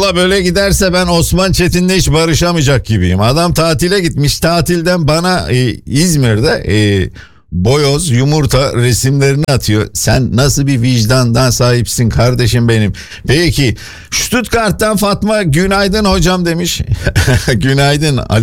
Valla böyle giderse ben Osman Çetin'le hiç barışamayacak gibiyim. Adam tatile gitmiş, tatilden bana İzmir'de boyoz, yumurta resimlerini atıyor. Sen nasıl bir vicdandan sahipsin kardeşim benim. Peki Stuttgart'tan Fatma günaydın hocam demiş. Günaydın.